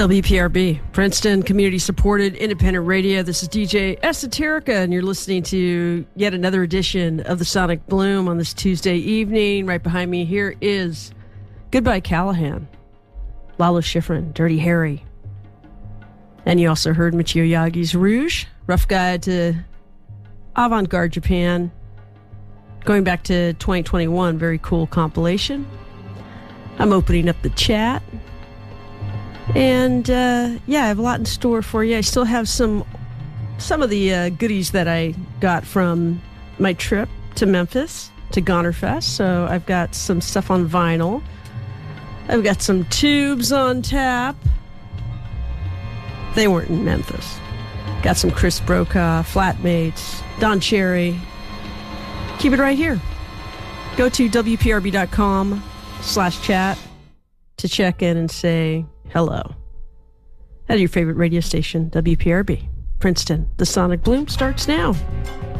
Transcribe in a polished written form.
WPRB, Princeton Community Supported Independent Radio. This is DJ Esoterica, and you're listening to yet another edition of the Sonic Bloom on this Tuesday evening. Right behind me here is Goodbye Callahan, Lalo Schifrin, Dirty Harry. And you also heard Michio Yagi's Rouge, Rough Guide to Avant-Garde Japan, going back to 2021, very cool compilation. I'm opening up the chat. And, I have a lot in store for you. I still have some of the goodies that I got from my trip to Memphis, to Gonerfest. So I've got some stuff on vinyl. I've got some tubes on tap. They weren't in Memphis. Got some Chris Brokaw, Flatmates, Don Cherry. Keep it right here. Go to WPRB.com/chat to check in and say hello. At your favorite radio station, WPRB, Princeton. The Sonic Bloom starts now.